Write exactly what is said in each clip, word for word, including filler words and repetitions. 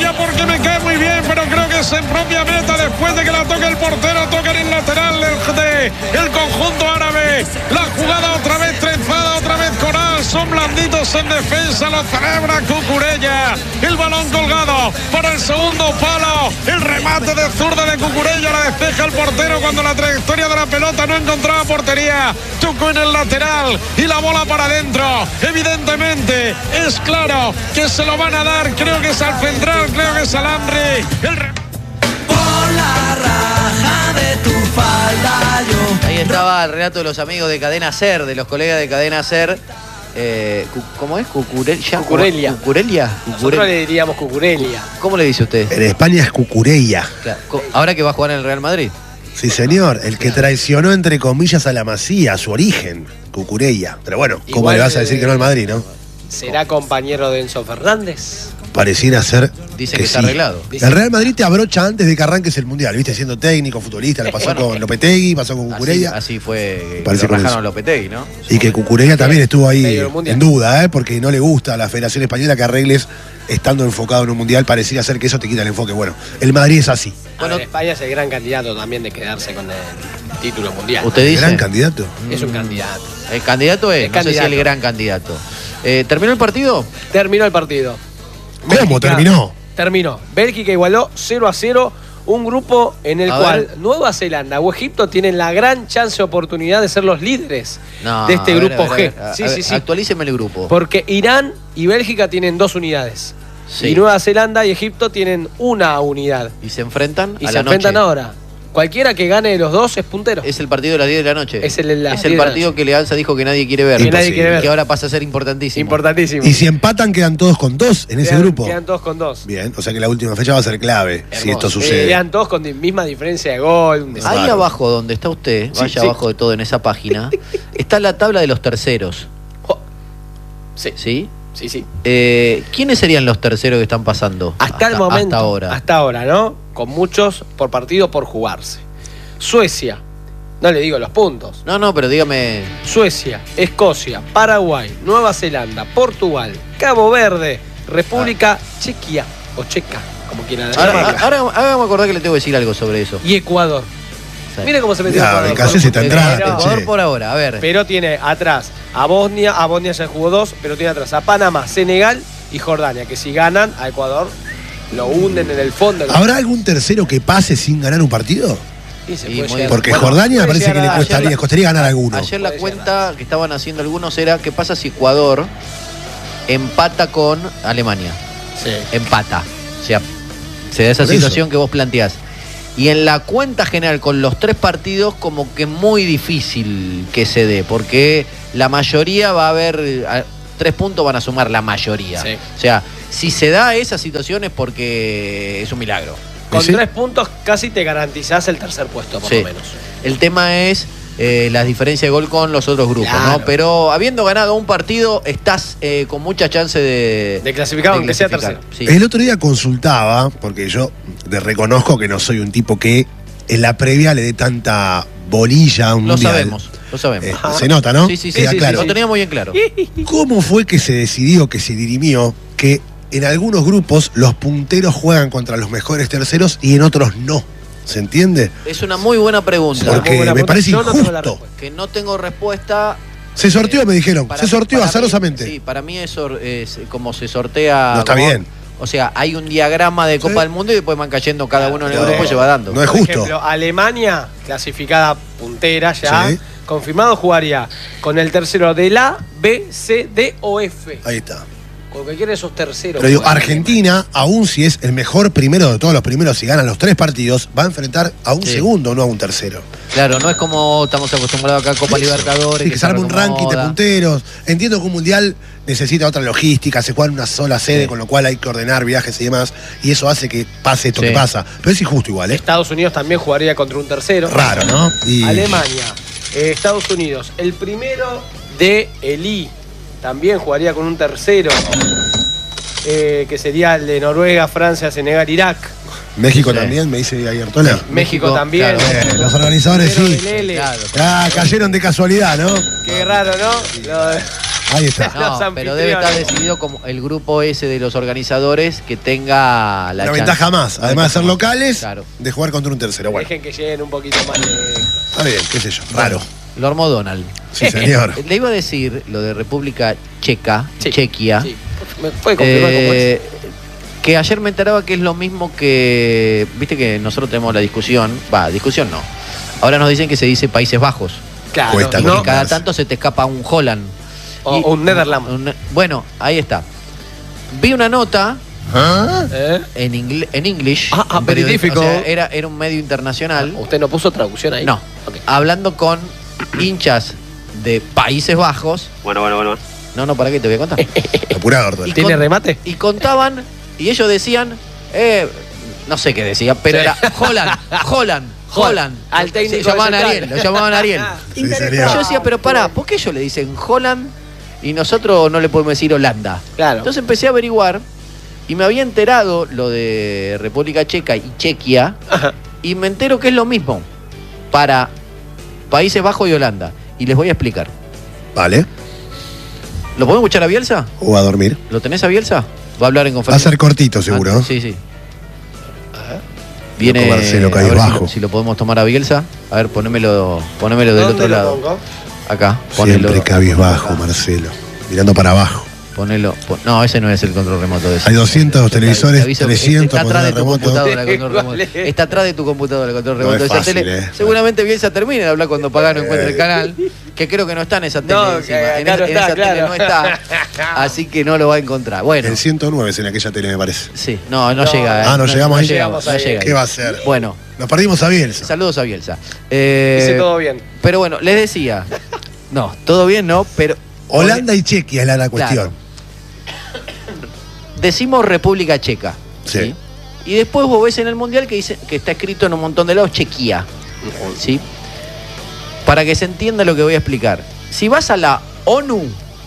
Cucurella porque me cae muy bien, pero creo que es en propia meta después de que la toque el portero, toca en el lateral de el conjunto árabe. La jugada otra vez trenzada, otra vez Coral, son blanditos en defensa, lo celebra Cucurella. El balón colgado para el segundo palo, el remate de zurda de Cucurella, la despeja el portero cuando la trayectoria de la pelota no encontraba portería. Tocó en el lateral y la bola para adentro. Evidentemente es claro que se lo van a dar, creo que es al central, creo que es al hambre. El... Por la raja de tu falda yo... Ahí estaba el relato de los amigos de Cadena Ser, de los colegas de Cadena Ser. Eh, ¿Cómo es? Cucurella. Cucurella. Cucurella. Nosotros le diríamos Cucurella. ¿Cómo le dice usted? En España es Cucurella. Claro. Ahora que va a jugar en el Real Madrid. Sí, señor. El que traicionó, entre comillas, a la Masía, a su origen. Cucurella. Pero bueno, ¿cómo Igual le vas a decir que no al Madrid, no? ¿Será compañero de Enzo Fernández? Pareciera ser. Dicen que, que está sí. arreglado. El Real Madrid te abrocha antes de que arranques el Mundial, ¿viste? Siendo técnico, futbolista, lo pasó Bueno, con Lopetegui, pasó con Cucurella. Así, así fue Parece que lo con rajaron eso. Lopetegui, ¿no? Y que Cucurella también estuvo ahí Medio del Mundial. en duda, ¿eh? Porque no le gusta a la Federación Española que arregles estando enfocado en un Mundial. Pareciera ser que eso te quita el enfoque. Bueno, el Madrid es así. Bueno, España es el gran candidato también de quedarse con el título mundial. ¿Usted dice? Gran candidato. Es un candidato. ¿El candidato es? El no sé candidato. si el gran candidato. Eh, ¿Terminó el partido? Terminó el partido. ¿Cómo Bélgica- terminó? Terminó. Bélgica igualó cero a cero. Un grupo en el A cual ver. Nueva Zelanda o Egipto tienen la gran chance, oportunidad de ser los líderes No, de este a ver, grupo a ver, G. a ver, sí, a sí, ver, sí. Actualíceme el grupo. Porque Irán y Bélgica tienen dos unidades. Sí. Y Nueva Zelanda y Egipto tienen una unidad. ¿Y se enfrentan Y a se la enfrentan noche? ahora. Cualquiera que gane de los dos es puntero. Es el partido de las diez de la noche. Es el de las Es diez el de la partido noche. que Leanza dijo que nadie quiere ver. Que nadie Imposible. quiere ver. Que ahora pasa a ser importantísimo. Importantísimo. Y si empatan, quedan todos con dos en ese Quedan- grupo. Quedan todos con dos. Bien, o sea que la última fecha va a ser clave si esto Hermoso. sucede. Eh, quedan todos con di- misma diferencia de gol. Un desastre. Ahí Claro. abajo donde está usted, Sí, vaya sí. abajo de todo en esa página, está la tabla de los terceros. Jo. Sí, ¿Sí? sí, sí. Eh, ¿Quiénes serían los terceros que están pasando? Hasta, el momento. Hasta ahora. Hasta ahora, ¿no? Con muchos por partido por jugarse. Suecia. No le digo los puntos. No, no, pero dígame. Suecia, Escocia, Paraguay, Nueva Zelanda, Portugal, Cabo Verde, República Chequia o Checa, como quieran Ahora, llamarla. ahora, ahora me acordé que le tengo que decir algo sobre eso. Y Ecuador. Sí. Mire cómo se metió Ya, Ecuador. me casé esta entrada, Pero- che. Ecuador por ahora, a ver. Pero tiene atrás a Bosnia, a Bosnia ya jugó dos, pero tiene atrás a Panamá, Senegal y Jordania, que si ganan a Ecuador lo hunden en el fondo. ¿Habrá algún tercero que pase sin ganar un partido? Y se Y puede muy llegar- Porque Bueno, Jordania puede parece que llegar le a- costaría, ayer la- costaría ganar alguno. Ayer la Puede cuenta que estaban haciendo algunos era qué pasa si Ecuador empata con Alemania. Sí. Empata. O sea, se da esa Por eso. situación que vos planteás. Y en la cuenta general con los tres partidos como que muy difícil que se dé, porque la mayoría va a haber, a- tres puntos van a sumar la mayoría. Sí. O sea, si se da esa situación es porque es un milagro. Con ¿Sí? tres puntos casi te garantizás el tercer puesto, por Sí. lo menos. El tema es eh, la diferencia de gol con los otros grupos, Claro. ¿no? Pero habiendo ganado un partido, estás eh, con mucha chance de... De clasificar, aunque sea clasificar. Sí. El otro día consultaba, porque yo te reconozco que no soy un tipo que en la previa le dé tanta bolilla a un Lo mundial. sabemos, lo sabemos. Eh, se nota, ¿no? Sí, sí, sí, Queda sí, sí, claro. lo teníamos bien claro. ¿Cómo fue que se decidió, que se dirimió, que en algunos grupos los punteros juegan contra los mejores terceros y en otros no? ¿Se entiende? Es una muy buena pregunta. Porque Muy buena me pregunta. parece Yo no tengo la injusto. respuesta. Que no tengo respuesta. Se sorteó, Eh, me dijeron. para Se mí- sorteó para mí- azarosamente. Sí, para mí eso es como se sortea. No está como- bien. O sea, hay un diagrama de Copa Sí. del Mundo y después van cayendo cada uno en el No, grupo y se va dando. no es Por justo. ejemplo, Alemania, clasificada puntera ya, Sí. confirmado, jugaría con el tercero del A, B, C, D o F. Ahí está. Con cualquiera de esos terceros. Pero digo, juega Argentina, aún si es el mejor primero de todos los primeros y ganan los tres partidos, va a enfrentar a un Sí. segundo, no a un tercero. Claro, no es como estamos acostumbrados acá a Copa Eso. Libertadores. Sí, que se arma un ranking de punteros. Entiendo que un mundial necesita otra logística, se juega en una sola sede, Sí. con lo cual hay que ordenar viajes y demás, y eso hace que pase esto Sí. que pasa. Pero es injusto igual, ¿eh? Estados Unidos también jugaría contra un tercero. Raro, ¿no? Y Alemania, eh, Estados Unidos, el primero de el I, también jugaría con un tercero, eh, que sería el de Noruega, Francia, Senegal, Irak. México Sí. también, me dice Ayertola. México, México, también. claro. Eh, los organizadores Primero sí. del L. Claro. Ah, cayeron de casualidad, ¿no? Qué raro, ¿no? Lo de- Ahí está. No, Los pero debe estar anfitriones. decidido como el grupo ese de los organizadores que tenga la Una chance. ventaja más, además de ser locales, Claro. de jugar contra un tercero. Bueno, Dejen que lleguen un poquito más lejos. está bien, qué sé yo. Raro. Lo armó Donald. Sí, señor. Le iba a decir lo de República Checa, Sí, Chequia, Sí. ¿Me puede confirmar cómo es? eh, que ayer me enteraba que es lo mismo que, viste que nosotros tenemos la discusión, va, discusión no. Ahora nos dicen que se dice Países Bajos. Claro, cuesta Y no, que cada Combinarse. tanto se te escapa un Holland. o, Y- o un Netherland. un- bueno, ahí está. Vi una nota ¿Ah? ¿Eh? en, ingl- en English. Ah, ah, un periódico, magnífico. o sea, era, era un medio internacional. ¿Usted no puso traducción ahí? No. Ok. Hablando con hinchas de Países Bajos. Bueno, bueno, bueno. No, no, ¿para qué te voy a contar? Apurado, Arturo. Y ¿Tiene con- remate? Y contaban, y ellos decían, eh, no sé qué decía, pero Sí. era Holland, Holland, Holland. Al técnico Sí, llamaban de a Central. Ariel, lo llamaban a Ariel. Sí, Y señor. yo decía, pero pará, ¿por qué ellos le dicen Holland y nosotros no le podemos decir Holanda? Claro. Entonces empecé a averiguar y me había enterado lo de República Checa y Chequia Ajá. y me entero que es lo mismo para Países Bajos y Holanda. Y les voy a explicar. Vale. ¿Lo podemos escuchar a Bielsa? O a dormir. ¿Lo tenés a Bielsa? Va a hablar en Va a conferencia. ser cortito, seguro. Ah, sí, sí. Viene Loco Marcelo, a caí ver si bajo. lo, si lo podemos tomar a Bielsa. A ver, ponémelo, ponémelo del ¿Dónde otro lo lado. pongo? Acá, ponelo. Siempre cabizbajo, Marcelo. Mirando para abajo. Ponelo. pon- no, ese no es el control remoto de ese. Hay doscientos Te- te televisores, aviso que trescientos Está atrás de tu control remoto. computadora el control remoto. ¿Cuál es? Está atrás de tu computadora el control No remoto es de esa fácil, tele. eh. Seguramente Bielsa termina de hablar cuando Pagano encuentre el canal. Que creo que no está en esa tele. No, encima. que En, acá esa- no en está, esa tele claro. no está. Así que no lo va a encontrar. Bueno. El ciento nueve es en aquella tele, me parece. Sí, no, no, No. llega. eh. Ah, no llegamos ahí. llegamos, no Llegamos ahí. llega ahí. ¿Qué va a ser? Bueno, Nos perdimos a Bielsa. saludos a Bielsa. Eh, Dice todo bien. Pero bueno, les decía. No, todo bien, no, pero. Holanda y Chequia es la, la cuestión. Decimos República Checa. Sí. Y después vos ves en el mundial que dice que está escrito en un montón de lados Chequia. ¿Sí? Para que se entienda lo que voy a explicar. Si vas a la ONU,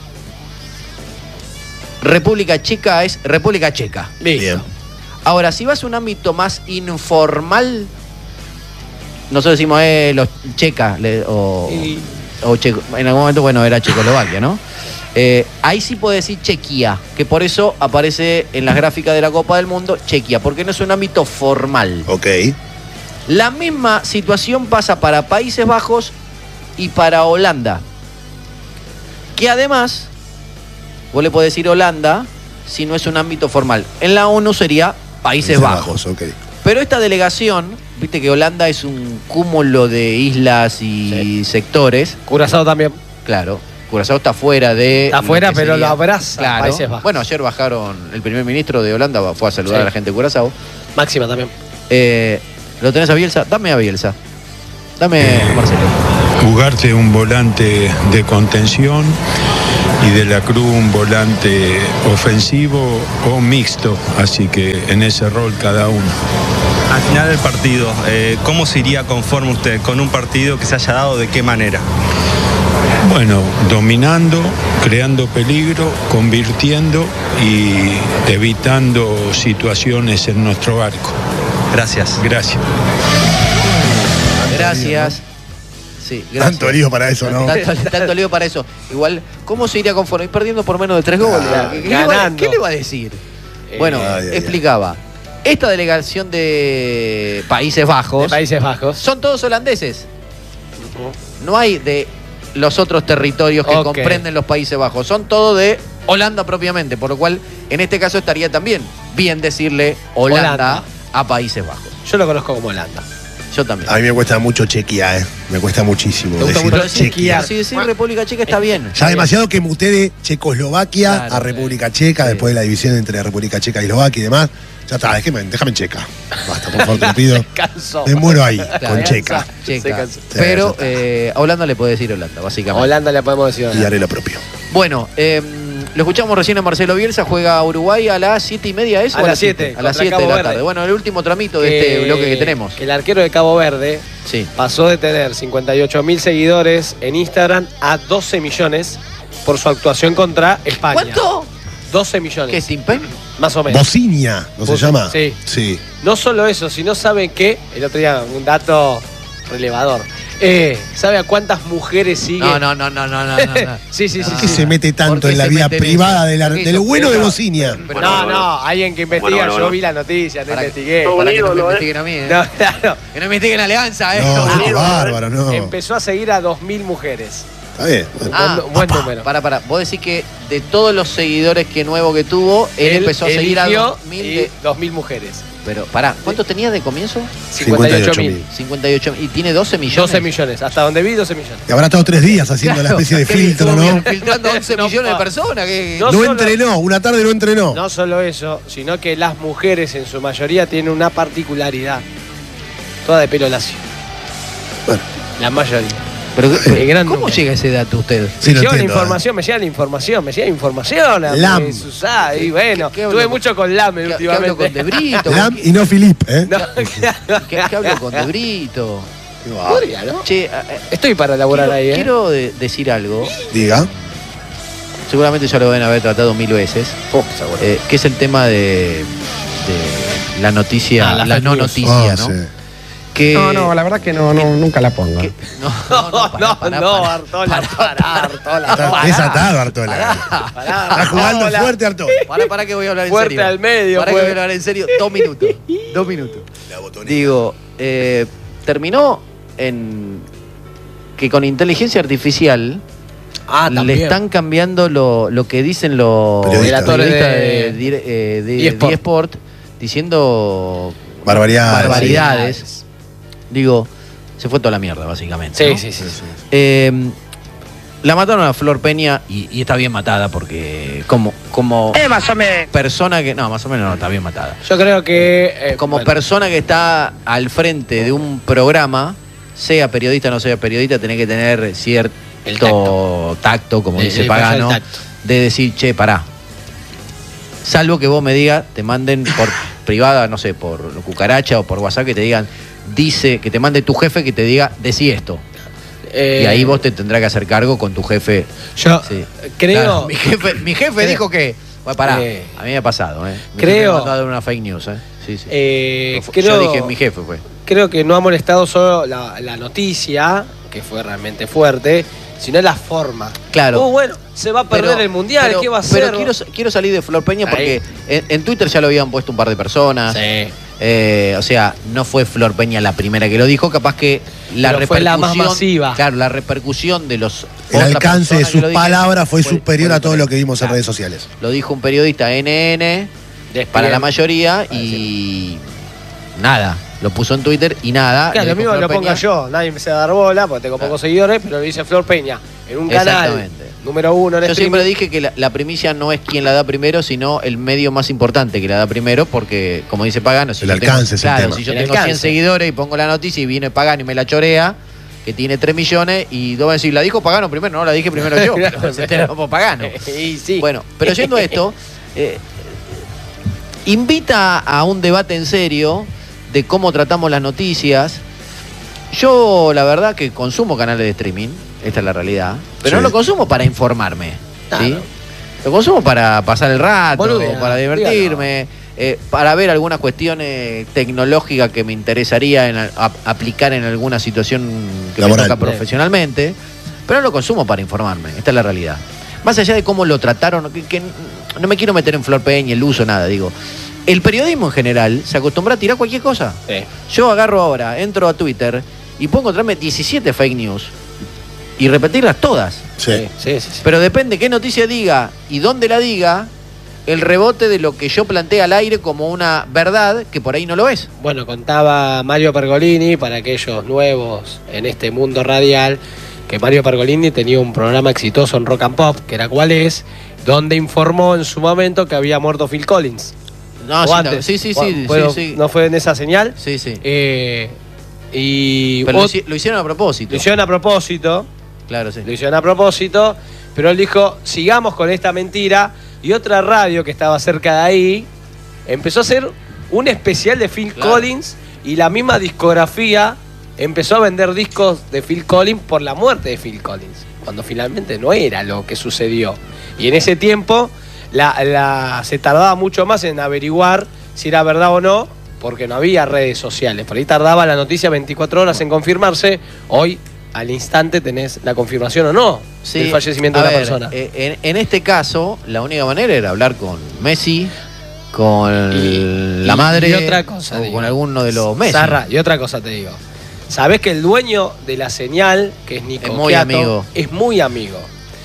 República Checa es República Checa. Bien. Ahora, si vas a un ámbito más informal, nosotros decimos eh, los checa le- o, Y- o checo- en algún momento, bueno, era Checoslovaquia, ¿no? Eh, ahí sí puede decir Chequia, que por eso aparece en las gráficas de la Copa del Mundo Chequia, porque no es un ámbito formal. Ok. La misma situación pasa para Países Bajos y para Holanda, que además, vos le podés decir Holanda si no es un ámbito formal. En la ONU sería Países Bajos. Ok. Pero esta delegación, viste que Holanda es un cúmulo de islas y sectores, Curazao también. claro. Curazao está fuera de. Está lo fuera, que pero sería- lo abraza Claro. Países Bajos. Bueno, ayer bajaron, el primer ministro de Holanda fue a saludar Sí. a la gente de Curazao. Máxima también. Eh, ¿Lo tenés a Bielsa? Dame a Bielsa. Dame, Marcelo. Ugarte un volante de contención y de la Cruz un volante ofensivo o mixto, así que en ese rol cada uno. Al final del partido, eh, ¿cómo se iría conforme usted con un partido que se haya dado de qué manera? Bueno, dominando, creando peligro, convirtiendo y evitando situaciones en nuestro arco. Gracias. Gracias. Gracias. Sí, gracias. Tanto lío para eso, ¿no? Tanto, tanto lío para eso. Igual, ¿cómo se iría conforme? Y perdiendo por menos de tres goles. Ah, ¿Qué, qué le va, ganando. qué le va a decir? Eh, Bueno, ay, ay, explicaba. Esta delegación de Países De Bajos Países Bajos. son todos holandeses. No hay de los otros territorios que Ok. comprenden los Países Bajos. Son todos de Holanda propiamente. Por lo cual, en este caso estaría también bien decirle Holanda, Holanda. a Países Bajos. Yo lo conozco como Holanda. Yo también. A mí me cuesta mucho Chequia, ¿eh? Me cuesta muchísimo. ¿Te gusta decir mucho Pero sí, Chequia? si decir República Checa está bien. Ya demasiado que muté de Checoslovaquia Claro, a República Checa, sí. después de la división entre República Checa y Eslovaquia y demás. Ya está, déjame, déjame en Checa. Basta, por favor, te lo pido. Cansó. Me muero ahí, Claro, con se Checa. Checa. Se cansó. Pero Sí, ya está. eh, a Holanda le puede decir Holanda, básicamente. Holanda le podemos decir Y Holanda. haré lo propio. Bueno, eh, lo escuchamos recién a Marcelo Bielsa, juega a Uruguay a las siete y media, ¿es? A ¿O las siete, A las contra siete de Cabo la Verde. tarde. Bueno, el último tramito de este Que- bloque que tenemos. que el arquero de Cabo Verde Sí. pasó de tener cincuenta y ocho mil seguidores en Instagram a doce millones por su actuación contra España. ¿Cuánto? doce millones. ¿Qué es Timpen? Más o menos. Bocinia, ¿no se Bocinia, llama? sí. Sí. No solo eso, sino saben que, el otro día un dato relevador, Eh, ¿sabe a cuántas mujeres sigue? No, no, no, no, no, no. no. sí, sí, sí. ¿Por sí. qué se mete ¿Por tanto qué en la se vida mete en privada eso? de la- ¿Por qué del hizo? bueno de Pero- Bocinia? pero- No, no, alguien que investiga, Bueno, bueno, yo bueno. vi la noticia, no Para que- investigué. Para que no me Unido, ¿no, eh? investiguen a mí, ¿eh? No, claro. Que no investiguen la alianza, ¿eh? No, qué bárbaro, no. Empezó a seguir a dos mil mujeres. Está bien. bueno. Ah, buen buen número. Para, para. Vos decís que de todos los seguidores que nuevo que tuvo, él, empezó a seguir a eligió dos mil y de... dos mil mujeres. Pero, pará, ¿cuánto tenía de comienzo? cincuenta y ocho mil. cincuenta y ocho. Y tiene doce millones. doce millones. Hasta donde vi, doce millones. Y habrá estado tres días haciendo Claro, la especie de que filtro, estuvo ¿no? filtrando once No, millones de pa. personas. Que... No No solo- entrenó, una tarde no entrenó. No solo eso, sino que las mujeres en su mayoría tienen una particularidad. Toda de pelo lacio. Bueno. La mayoría. Pero, El gran ¿cómo número. llega ese dato usted? Sí, me lo llega la entiendo, información, me llega la información, me llega la información. a Lam. mí, Susá, y bueno, ¿Qué- qué hablo tuve con- mucho con Lame ¿Qué, qué últimamente. hablo con De Brito? Lam ¿Qué, y no Filip, ¿eh? No, qué- qué hablo con De Brito? podría, ¿no? Che, a- a- Estoy para elaborar quiero, ahí, ¿eh? quiero de- decir algo. Diga. Seguramente ya lo deben haber tratado mil veces. Oh, seguro. eh, que es el tema de, de la noticia, Ah, la la, fake no news. noticia, Ah, ¿no? sí. Que, No, no, la verdad que no, no nunca la pongo. que- no, No, no, pará, pará, no, pará. Artola, Pará, pará, Artola. Está pará. desatado, Artola. Pará, Pará, Está jugando Artola. fuerte, Artola. pará, pará que voy a hablar en Fuerte serio. al medio, Pará que pues. voy a hablar en serio. Dos minutos. Dos minutos. Digo, eh, terminó en que con inteligencia artificial Ah, le también. están cambiando lo, lo que dicen los Periodistas. periodistas de, De- de, eh, de- de eSport. de eSport diciendo Barbaridades. barbaridades. Digo, se fue toda la mierda, básicamente. Sí, ¿no? sí, sí, sí. Eh, la mataron a Flor Peña y, y está bien matada porque como, como más o menos. persona que... No, más o menos no, está bien matada. Yo creo que. eh, Como bueno, persona que está al frente de un programa, sea periodista o no sea periodista, tenés que tener cierto El tacto, tacto. como Sí, dice sí, Pagano, el tacto. de decir, che, pará. Salvo que vos me digas, te manden por privada, no sé, por cucaracha o por WhatsApp, que te digan, dice, que te mande tu jefe que te diga, decí esto. eh, Y ahí vos te tendrás que hacer cargo con tu jefe. Yo Sí. creo. Claro, mi jefe, mi jefe creo- dijo que. Bueno, pará, Eh, a mí me ha pasado, ¿eh? Mi creo- jefe me mandó a dar una fake news, ¿eh? Sí, sí. eh, Fue- creo, Yo dije, mi jefe fue. creo que no ha molestado solo la, la noticia, que fue realmente fuerte, sino la forma. Claro. Oh, bueno, se va a perder Pero- el mundial, pero- ¿qué va a hacer? Pero quiero, quiero salir de Flor Peña Ahí. porque en, en Twitter ya lo habían puesto un par de personas. Sí. Eh, o sea, no fue Flor Peña la primera que lo dijo, capaz que la Pero fue la más repercusión. masiva. Claro, la repercusión de los. El otras alcance de personas que sus lo dijeron palabras fue, fue- superior fue a todo lo que vimos en Claro. redes sociales. Lo dijo un periodista N N para la mayoría y. Nada. Lo puso en Twitter y nada. Claro, le lo dijo mismo Flor lo ponga Peña. yo, nadie me se va a dar bola porque tengo Claro. pocos seguidores, pero lo dice Flor Peña en un canal Exactamente. número uno en Yo streaming. siempre dije que la, la primicia no es quien la da primero, sino el medio más importante que la da primero, porque, como dice Pagano, si El yo tengo, alcance es el claro, tema. si yo El tengo alcance. cien seguidores y pongo la noticia y viene Pagano y me la chorea, que tiene tres millones, y tú vas a decir, ¿la dijo Pagano primero? No, la dije primero yo, pero se enteró por Pagano. Y sí. Bueno, pero yendo a esto, eh, invita a un debate en serio de cómo tratamos las noticias. Yo, la verdad, que consumo canales de streaming, esta es la realidad, pero Sí. no lo consumo para informarme, ¿sí? Claro. Lo consumo para pasar el rato, Boludo, para divertirme, eh, para ver algunas cuestiones tecnológicas que me interesaría en, a- aplicar en alguna situación que Laboral. me toca profesionalmente, pero no lo consumo para informarme, esta es la realidad. Más allá de cómo lo trataron, que, que no me quiero meter en Flor Peña, el uso, nada, digo. El periodismo en general se acostumbra a tirar cualquier cosa. Sí. Yo agarro ahora, entro a Twitter y puedo encontrarme diecisiete fake news y repetirlas todas. Sí. Sí, sí, sí. Pero depende qué noticia diga y dónde la diga, el rebote de lo que yo planteé al aire como una verdad que por ahí no lo es. Bueno, contaba Mario Pergolini, para aquellos nuevos en este mundo radial, que Mario Pergolini tenía un programa exitoso en Rock and Pop, que era Cuál es, donde informó en su momento que había muerto Phil Collins. No, O sí, antes. sí, sí, O- sí, fue- sí, sí. ¿No fue en esa señal? Sí, sí. Eh, y Pero lo, ot- hici- lo hicieron a propósito. lo hicieron a propósito, Claro, sí. lo hicieron a propósito, pero él dijo, sigamos con esta mentira, y otra radio que estaba cerca de ahí empezó a hacer un especial de Phil Claro. Collins, y la misma discografía empezó a vender discos de Phil Collins por la muerte de Phil Collins, cuando finalmente no era lo que sucedió. Y en ese tiempo la, la- se tardaba mucho más en averiguar si era verdad o no, porque no había redes sociales. Por ahí tardaba la noticia veinticuatro horas en confirmarse. Hoy, al instante, tenés la confirmación o no Sí, del fallecimiento a de la ver, persona. eh, en, en este caso, la única manera era hablar con Messi, con Y- la y- madre y otra cosa, o digo. con alguno de los Messi. Zarra, y otra cosa te digo. Sabés que el dueño de la señal, que es Nico Es muy Quiato, amigo. es muy amigo.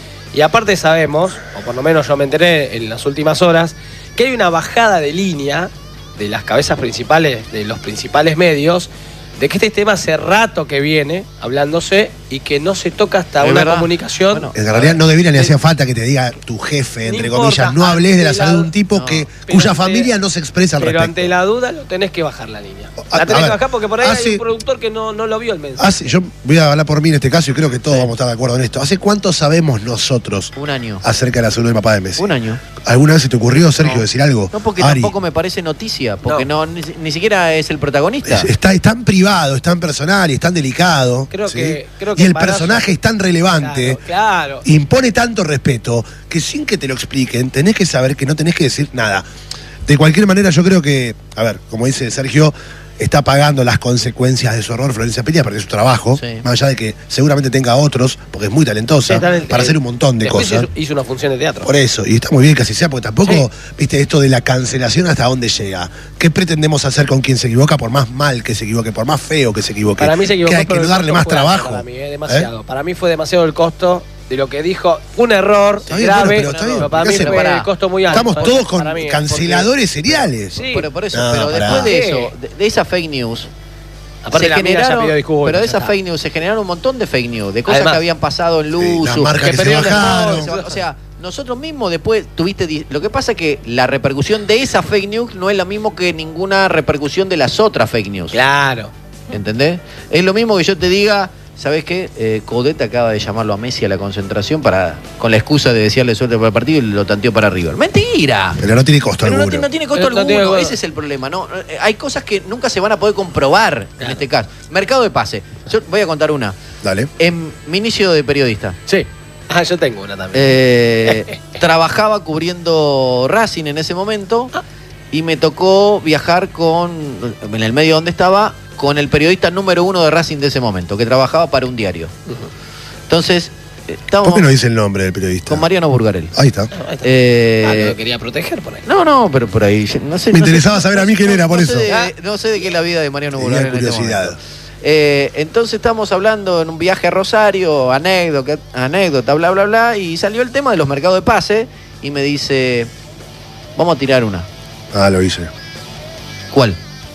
Y aparte sabemos, o por lo menos yo me enteré en las últimas horas, que hay una bajada de línea de las cabezas principales, de los principales medios, de que este tema hace rato que viene hablándose y que no se toca hasta Es una verdad. comunicación. Bueno, En realidad no debería ni Eh, hacía falta que te diga tu jefe, no entre importa, comillas. No hables de la ante salud de la- un tipo no, que, pero cuya ante- familia no se expresa al Pero respecto. ante la duda lo tenés que bajar la línea. A- La a tenés que ver, bajar porque por ahí hay hace- un productor que no, no lo vio el mensaje. Hace- yo voy a hablar por mí en este caso y creo que todos vamos a estar de acuerdo en esto. ¿Hace cuánto sabemos nosotros un año. acerca de la salud del papá de Messi? Un año. ¿Alguna vez se te ocurrió, Sergio, No. decir algo? No, porque Ari, tampoco me parece noticia, porque no, ni, ni siquiera es el protagonista. es, está, es tan privado, es tan personal y es tan delicado. Creo ¿sí? que- creo que y el embarazo- personaje es tan relevante, Claro, claro. impone tanto respeto, que sin que te lo expliquen, tenés que saber que no tenés que decir nada. De cualquier manera, yo creo que, a ver, como dice Sergio, está pagando las consecuencias de su error Florencia Peña, porque es su trabajo, Sí. más allá de que seguramente tenga otros, porque es muy talentosa, Sí, también, para eh, hacer un montón de después cosas. Hizo, hizo una función de teatro. Por eso, y está muy bien que así sea, porque tampoco, Sí. viste, esto de la cancelación hasta dónde llega. ¿Qué pretendemos hacer con quien se equivoca, por más mal que se equivoque, por más feo que se equivoque? Para mí se equivocó. Que hay que pero no el darle costo más fue alto trabajo. Para mí, eh, demasiado. Para mí fue demasiado el costo de lo que dijo. Fue un error Está bien, grave, bueno, pero está bien. pero para ¿Qué mí hacemos? fue Pará. el costo muy alto. Estamos ¿eh? todos con Para mí, eh, canceladores seriales. Sí. Pero por eso, No, pero pará. después de ¿Qué? eso, de, de esa fake news, Aparte se la mina ya generaron, pidió disculpas, pero de ya esas está. fake news se generaron un montón de fake news, de cosas Además, que habían pasado en Sí, luz, las marcas que que se perdieron el bajaron. sponsor. o sea, nosotros mismos después tuviste, di- lo que pasa es que la repercusión de esa fake news no es la misma que ninguna repercusión de las otras fake news. Claro. ¿Entendés? Es lo mismo que yo te diga, ¿sabes qué? Eh, Coudet acaba de llamarlo a Messi a la concentración para con la excusa de desearle suerte para el partido y lo tanteó para River. ¡Mentira! Pero no tiene costo Pero no, alguno. ti- no tiene costo Pero no alguno, tiene- ese es el problema. ¿no? Eh, Hay cosas que nunca se van a poder comprobar en Claro. este caso. Mercado de pase. Yo voy a contar una. Dale. En mi inicio de periodista, Sí. Ah, yo tengo una también. eh, trabajaba cubriendo Racing en ese momento y me tocó viajar con, en el medio donde estaba, con el periodista número uno de Racing de ese momento, que trabajaba para un diario. Entonces, eh, estábamos ¿Por qué no dice el nombre del periodista? con Mariano Burgarel. Ahí está. Ahí está. Eh, ah, lo quería proteger por ahí. no, no, pero por ahí. No sé, Me no sé- interesaba saber a mí quién no- era, por no eso. Sé de- Ah. no sé de qué es la vida de Mariano Tenía Burgarel en este curiosidad. momento. Eh, entonces estamos hablando en un viaje a Rosario, anécdota, anécdota, bla, bla, bla, y salió el tema de los mercados de pase y me dice, vamos a tirar una. Ah, lo hice. ¿Cuál?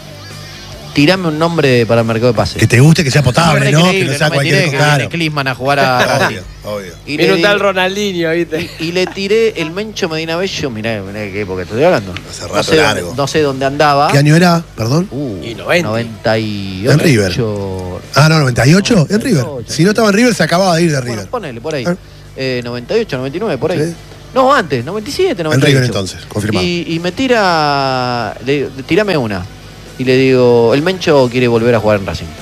Tirame un nombre para el mercado de pase. Que te guste, que sea potable, Hombre, ¿no? Que increíble, no sea me cualquier tiré cosa. que Claro. viene Klinsmann a jugar a Racing. Obvio, obvio. Y Viene le un tal digo- Ronaldinho, ¿viste? Y le tiré el Mencho Medina Bello, mirá, mirá de qué época estoy hablando. Hace no, rato sé largo. dónde, no sé dónde andaba. ¿Qué año era? Perdón. Uh, Y noventa. noventa y ocho. En River. Ah, no, noventa y ocho. En River. noventa y ocho. Si no estaba en River, se acababa de ir de Bueno, River. ponele, por ahí. Ah. Eh, noventa y ocho, noventa y nueve, por ahí. Sí. No, antes, noventa y siete, noventa y ocho. En River entonces, confirmado. Y, y me tira, le, tirame una. Y le digo, el Mencho quiere volver a jugar en Racing.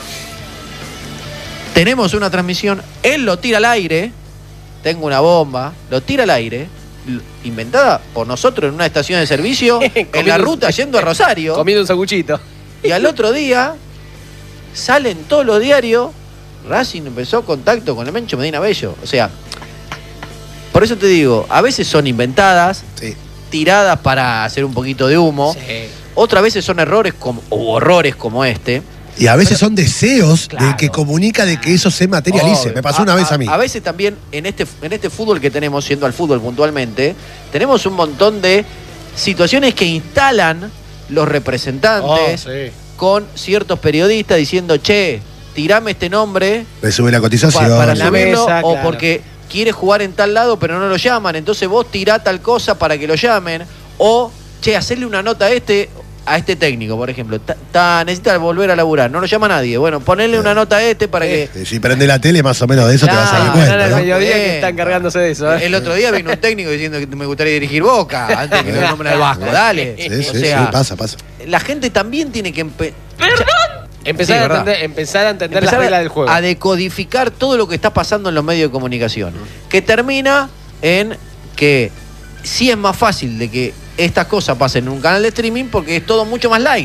Tenemos una transmisión, él lo tira al aire, tengo una bomba, lo tira al aire, l- inventada por nosotros en una estación de servicio, en la Comiendo- ruta yendo a Rosario. Comiendo un sanguchito. Y al otro día, salen todos los diarios, Racing empezó contacto con el Mencho Medina Bello. O sea, por eso te digo, a veces son inventadas, Sí. tiradas para hacer un poquito de humo, Sí. otras veces son errores como, o horrores como este. Y a veces son deseos Claro. del que comunica de que eso se materialice. Obvio. Me pasó una vez a mí. A veces también en este, en este fútbol que tenemos, siendo al fútbol puntualmente, tenemos un montón de situaciones que instalan los representantes Oh, sí. con ciertos periodistas diciendo, che, tirame este nombre Le sube la pa- cotización. para la subirlo, mesa, o claro. porque quiere jugar en tal lado pero no lo llaman, entonces vos tirá tal cosa para que lo llamen, o, che, hacerle una nota a este a este técnico, por ejemplo, ta- ta- necesita volver a laburar, no lo llama nadie, bueno, ponerle una nota a este para que... Eh, Si prende la tele, más o menos de eso te vas a dar Claro, cuenta. Ahora al ¿no? mediodía que Bien. está encargándose de eso. ¿eh? El otro día vino un técnico diciendo que me gustaría dirigir Boca antes que lo nombren al Vasco, dale. Sí, o sí, sea, sí, pasa, pasa. la gente también tiene que empe- Empezar, Sí, a verdad. entender, empezar a entender empezar las a- reglas del juego. a decodificar todo lo que está pasando en los medios de comunicación, que termina en que sí es más fácil de que estas cosas pasen en un canal de streaming porque es todo mucho más light.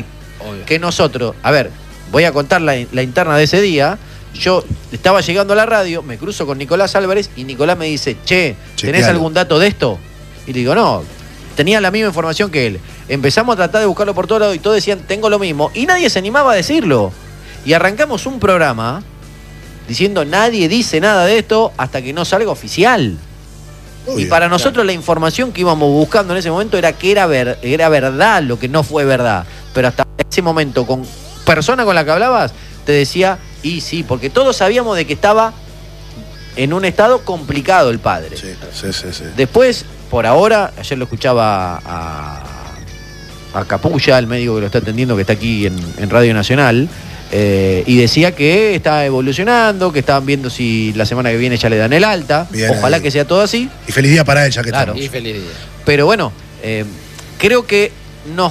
Obvio. que nosotros, a ver, voy a contar la, la interna de ese día. Yo estaba llegando a la radio, me cruzo con Nicolás Álvarez y Nicolás me dice, che, ¿tenés Chequealo. algún dato de esto? Y le digo, no, tenía la misma información que él. Empezamos a tratar de buscarlo por todos lados y todos decían, tengo lo mismo. Y nadie se animaba a decirlo. Y arrancamos un programa diciendo, nadie dice nada de esto hasta que no salga oficial. Obvio, y para nosotros claro. la información que íbamos buscando en ese momento era que era, ver, era verdad lo que no fue verdad. Pero hasta ese momento, con persona con la que hablabas, te decía, y sí, porque todos sabíamos de que estaba en un estado complicado el padre. Sí, sí, sí, sí. Después, por ahora, ayer lo escuchaba a, a Capulla, el médico que lo está atendiendo, que está aquí en, en Radio Nacional, eh, y decía que está evolucionando, que estaban viendo si la semana que viene ya le dan el alta. Bien Ojalá ahí. que sea todo así. Y feliz día para ella, que Claro. estamos. Y feliz día. Pero bueno, eh, creo que nos,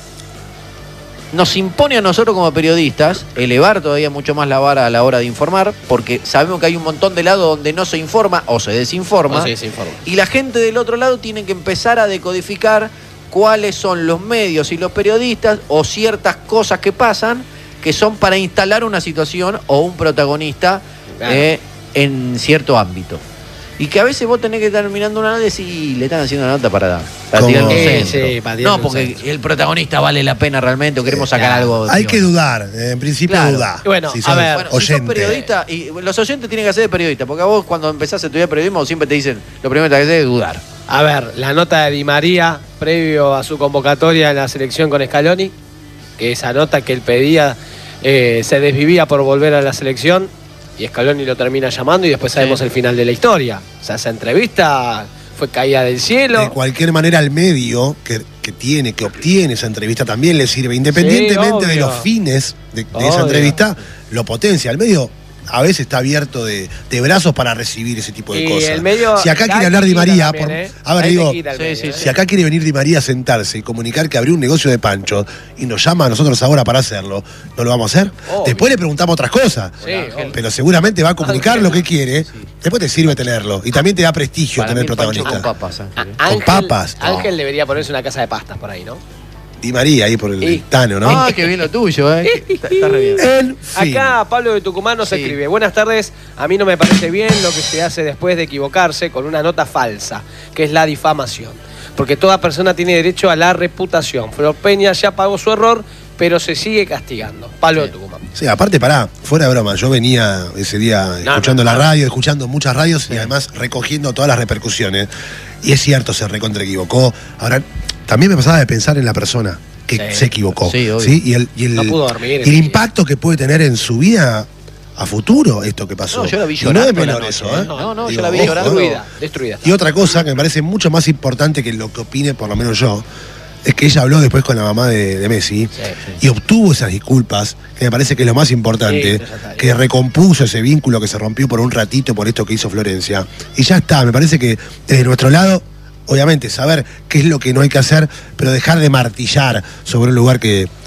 nos impone a nosotros como periodistas elevar todavía mucho más la vara a la hora de informar, porque sabemos que hay un montón de lados donde no se informa o se desinforma. No sé, se informa. Y la gente del otro lado tiene que empezar a decodificar cuáles son los medios y los periodistas o ciertas cosas que pasan que son para instalar una situación o un protagonista Claro. eh, en cierto ámbito. Y que a veces vos tenés que estar mirando una nota y decir, "Y le están haciendo una nota para, para ¿Cómo? tirar un Sí, centro". sí, para tirar No, un porque centro. el protagonista vale la pena realmente o queremos sacar claro. algo. Hay tío. que dudar, eh, en principio Claro. dudar. Bueno, Si a sos ver, Bueno, si sos oyente. periodista, y los oyentes tienen que hacer de periodista, porque a vos cuando empezás a estudiar periodismo siempre te dicen, lo primero que tenés que hacer es dudar. A ver, la nota de Di María previo a su convocatoria en la selección con Scaloni, que esa nota que él pedía eh, se desvivía por volver a la selección y Scaloni lo termina llamando y después sabemos Sí. el final de la historia. O sea, esa entrevista fue caída del cielo. De cualquier manera, al medio que, que tiene, que obtiene esa entrevista también le sirve, independientemente de obvio. los fines de, de Obvio. esa entrevista, lo potencia. Al medio a veces está abierto de, de brazos para recibir ese tipo de Y cosas. el medio- si acá hay quiere que hablar Di quitar María, también, por- ¿eh? a ver, Hay que digo, quitar el sí, medio, sí, ¿eh? sí. si acá quiere venir Di María a sentarse y comunicar que abrió un negocio de pancho y nos llama a nosotros ahora para hacerlo, ¿no lo vamos a hacer? Obvio. Después le preguntamos otras cosas. Sí, obvio. Pero seguramente va a comunicar Ángel. lo que quiere. Después te sirve tenerlo. Y también te da prestigio Para tener mí, Pancho protagonista. con papas, Ángel. A- Ángel, papas, no. Ángel debería ponerse una casa de pastas por ahí, ¿no? Di María ahí por el Y- Tano, ¿no? Ah, qué bien lo tuyo, ¿eh? Está, está re bien. En fin. Acá Pablo de Tucumán nos Sí. escribe: buenas tardes, a mí no me parece bien lo que se hace después de equivocarse con una nota falsa, que es la difamación. Porque toda persona tiene derecho a la reputación. Flor Peña ya pagó su error, pero se sigue castigando. Pablo de Tucumán. Sí, aparte, pará, fuera de broma, yo venía ese día No, escuchando no, la no. radio, escuchando muchas radios y además recogiendo todas las repercusiones. Y es cierto, se recontra equivocó. Ahora, también me pasaba de pensar en la persona que Sí. se equivocó. Sí, obvio. ¿sí? Y el, y el, No pudo dormir y el ese día. impacto que puede tener en su vida a futuro esto que pasó. No, yo la vi Y no llorando es menor la noche, eso, ¿eh? No, no, yo Digo, la vi ojo, llorando. Destruida, destruida. Y otra cosa que me parece mucho más importante que lo que opine, por lo menos yo, es que ella habló después con la mamá de, de Messi Sí, sí. y obtuvo esas disculpas, que me parece que es lo más importante, Sí, ya está. que recompuso ese vínculo que se rompió por un ratito por esto que hizo Florencia. Y ya está, me parece que desde nuestro lado, obviamente, saber qué es lo que no hay que hacer, pero dejar de martillar sobre un lugar que,